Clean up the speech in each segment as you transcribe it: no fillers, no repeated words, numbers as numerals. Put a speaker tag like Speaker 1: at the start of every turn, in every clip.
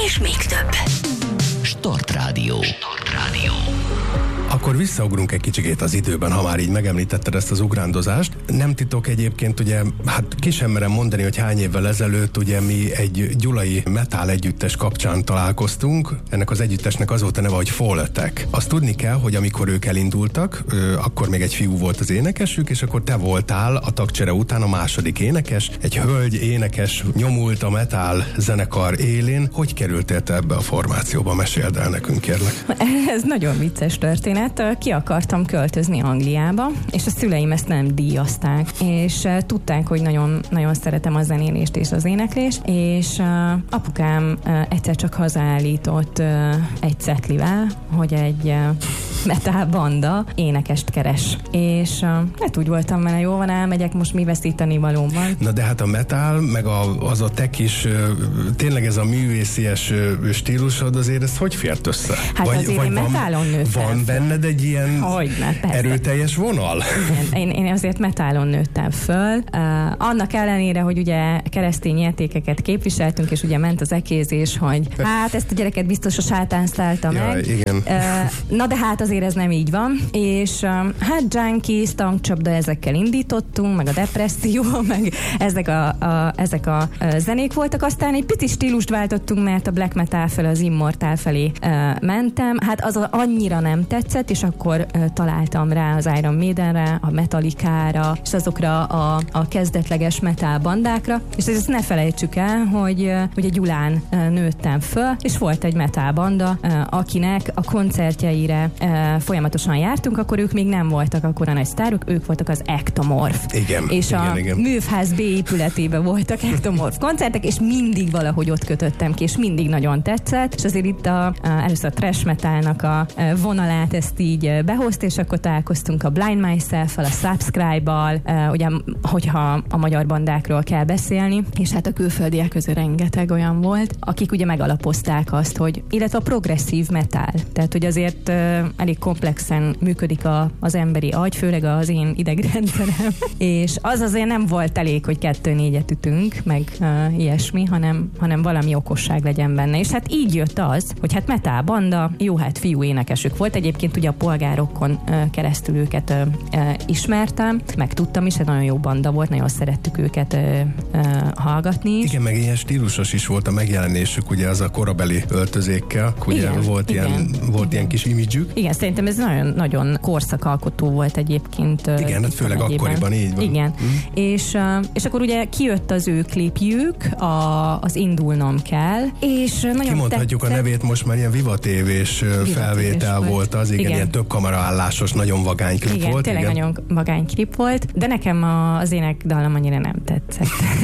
Speaker 1: és még több.
Speaker 2: Start Rádió.
Speaker 3: Akkor visszaugrunk egy kicsikét az időben, ha már így megemlítetted ezt az ugrándozást. Nem titok egyébként, ugye, hát ki sem merem mondani, hogy hány évvel ezelőtt ugye mi egy gyulai metal együttes kapcsán találkoztunk. Ennek az együttesnek az volt a neve, hogy Fall Attack. Azt tudni kell, hogy amikor ők elindultak, akkor még egy fiú volt az énekesük, és akkor te voltál a tagcsere után a második énekes. Egy hölgy énekes nyomult a metal zenekar élén. Hogy kerültél te ebbe a formációba? Meséld el nekünk, kérlek.
Speaker 4: Ez nagyon vicces történet. Ki akartam költözni Angliába, és a szüleim ezt nem díjazták, és tudták, hogy nagyon, nagyon szeretem a zenélést és az éneklést, és apukám egyszer csak hazaállított egy cetlivel, hogy egy metal banda énekest keres. És hát úgy voltam vele, jó van, elmegyek, most mi veszíteni valóm van.
Speaker 3: Na de hát a metal, meg az a te kis, tényleg ez a művészies stílusod, azért ez hogy fért össze?
Speaker 4: Hát azért én metalon nőttem.
Speaker 3: Van benned egy ilyen
Speaker 4: Hogyne,
Speaker 3: erőteljes vonal?
Speaker 4: Én azért metalon nőttem föl. Annak ellenére, hogy ugye keresztény értékeket képviseltünk, és ugye ment az ekézés, hogy hát ezt a gyereket biztos a sátán szállta meg.
Speaker 3: Igen.
Speaker 4: Na de hát azért ez nem így van. És hát Junkies, tankcsapda, ezekkel indítottunk, meg a depresszió, meg ezek a zenék voltak. Aztán egy pici stílust váltottunk, mert a black metal felé, az immortál felé mentem. Hát az annyira nem tetszett, és akkor találtam rá az Iron Maidenre, a Metallicára, és azokra a kezdetleges metal bandákra, és ezt ne felejtsük el, hogy ugye Gyulán nőttem föl, és volt egy metal banda, akinek a koncertjeire folyamatosan jártunk, akkor ők még nem voltak akkora nagy sztárok, ők voltak az Ectomorph.
Speaker 3: Igen.
Speaker 4: És
Speaker 3: igen.
Speaker 4: Művház B épületében voltak Ectomorph koncertek, és mindig valahogy ott kötöttem ki, és mindig nagyon tetszett, és azért itt először a thrash metalnak a vonalát ezt így behozta, és akkor találkoztunk a Blind Myself-val, a Subscribe-bal, ugye, hogyha a magyar bandákról kell beszélni, és hát a külföldiek közül rengeteg olyan volt, akik ugye megalapozták azt, hogy, illetve a progresszív metal, tehát hogy azért elég komplexen működik az emberi agy, főleg az én idegrendszerem, és az azért nem volt elég, hogy 2-4-et ütünk, meg ilyesmi, hanem valami okosság legyen benne, és hát így jött az, hogy hát metal banda, jó, hát fiú énekesük volt, egyébként ugye a polgárokon keresztül őket ismertem, meg tudtam is, egy nagyon jó banda volt, nagyon szerettük őket hallgatni is.
Speaker 3: Igen, meg ilyen stílusos is volt a megjelenésük, ugye az a korabeli öltözékkel, ugye
Speaker 4: igen,
Speaker 3: volt ilyen kis imidzsük.
Speaker 4: Igen, szerintem ez nagyon, nagyon korszakalkotó volt egyébként.
Speaker 3: Igen, hát főleg akkoriban így van.
Speaker 4: Igen, és akkor ugye kijött az ő klipjük, az Indulnom kell, és nagyon
Speaker 3: kimondhatjuk
Speaker 4: tetszett.
Speaker 3: a nevét, most már ilyen Viva TV-s felvétel volt az, igen, ilyen több kameraállásos, nagyon vagány klip volt.
Speaker 4: Tényleg nagyon vagány klip volt, de nekem az énekdallam annyira nem tetszett.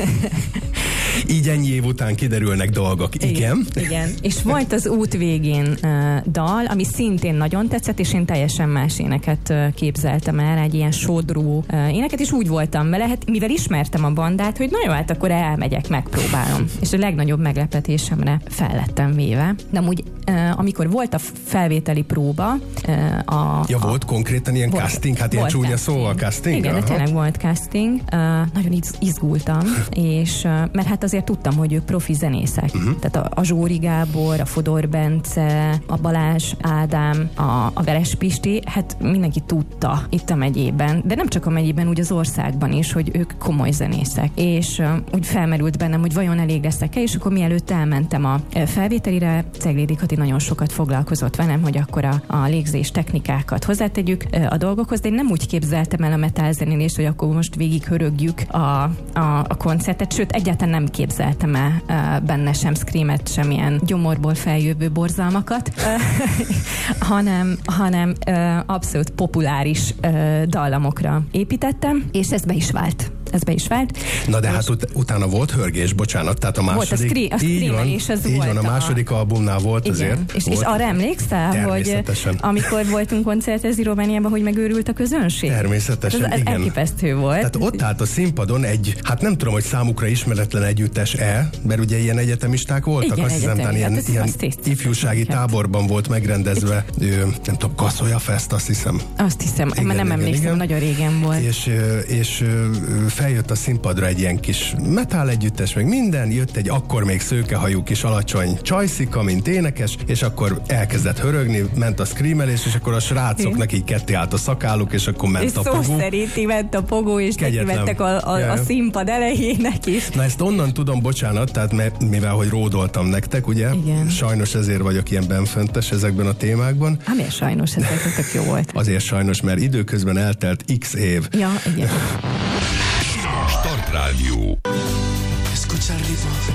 Speaker 3: Így ennyi év után kiderülnek dolgok. Igen.
Speaker 4: És volt az út végén dal, ami szintén nagyon tetszett, és én teljesen más éneket képzeltem el, egy ilyen sodró éneket, és úgy voltam vele, hát mivel ismertem a bandát, hogy na jó, hát akkor elmegyek, megpróbálom. És a legnagyobb meglepetésemre fel lettem véve. De amúgy, amikor volt a felvételi próba,
Speaker 3: volt konkrétan ilyen casting, hát ilyen csúnya szóval casting?
Speaker 4: Igen, de tényleg volt casting. Nagyon izgultam, és mert hát azért tudtam, hogy ők profi zenészek. Tehát a Zsóri Gábor, a Fodor Bence, a Balázs Ádám, a Veres Pisti, hát mindenki tudta itt a megyében, de nem csak a megyében, úgy az országban is, hogy ők komoly zenészek. És úgy felmerült bennem, hogy vajon elég leszek-e, és akkor mielőtt elmentem a felvételire, Ceglédi Kati nagyon sokat foglalkozott velem, hogy akkor a légzés technikákat hozzátegyük a dolgokhoz, de én nem úgy képzeltem el a metal zenélést, hogy akkor most végig hörögjük a koncertet, sőt, egyáltalán nem képzeltem el benne sem screamet, sem ilyen gyomorból feljövő borzalmakat, hanem abszolút populáris dallamokra építettem, és ez be is vált.
Speaker 3: Na de hát utána volt hörgés, bocsánat, tehát a második...
Speaker 4: Volt a Scream, és ez
Speaker 3: így
Speaker 4: volt
Speaker 3: van, a második albumnál volt
Speaker 4: igen.
Speaker 3: azért.
Speaker 4: És arra emlékszel, hogy amikor voltunk koncertezni Romániában, hogy megőrült a közönség?
Speaker 3: Természetesen,
Speaker 4: ez
Speaker 3: igen.
Speaker 4: Elképesztő volt.
Speaker 3: Tehát ott állt a színpadon hát nem tudom, hogy számukra ismeretlen együttes-e, mert ugye ilyen egyetemisták voltak,
Speaker 4: igen,
Speaker 3: azt hiszem, ilyen ifjúsági táborban volt megrendezve, nem tudom, Kaszolya Fest, azt hiszem.
Speaker 4: Azt hiszem, mert nem emlékszem, nagyon régen volt.
Speaker 3: És feljött a színpadra egy ilyen kis metal együttes, meg minden, jött egy akkor még szőkehajú kis alacsony csajszika, mint énekes, és akkor elkezdett hörögni, ment a screamelés, és akkor a srácoknak így ketté állt a szakáluk, és akkor ment
Speaker 4: és
Speaker 3: a pogó.
Speaker 4: És szó szerint ment a pogó, és nekivettek a színpad elejének is.
Speaker 3: Na ezt onnan tudom, bocsánat, tehát mivel, hogy ródoltam nektek, ugye?
Speaker 4: Igen.
Speaker 3: Sajnos ezért vagyok ilyen benföntes ezekben a témákon.
Speaker 4: Miért sajnos? Ez tök jó volt.
Speaker 3: Azért sajnos, mert időközben eltelt x év.
Speaker 4: Ja, igen.
Speaker 1: Start Radio. Escucha el ritmo.